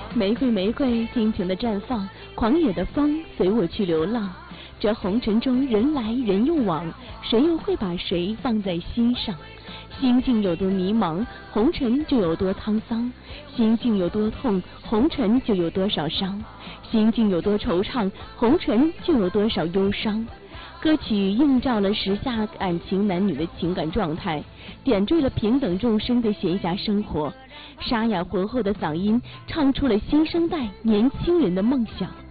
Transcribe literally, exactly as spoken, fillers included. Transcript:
玫瑰玫瑰尽情的绽放，狂野的风随我去流浪。这红尘中人来人又往，谁又会把谁放在心上？心境有多迷茫，红尘就有多沧桑；心境有多痛，红尘就有多少伤；心境有多惆怅，红尘就有多少忧伤。歌曲映照了时下感情男女的情感状态，点缀了平等众生的闲暇生活。沙哑浑厚的嗓音唱出了新生代年轻人的梦想。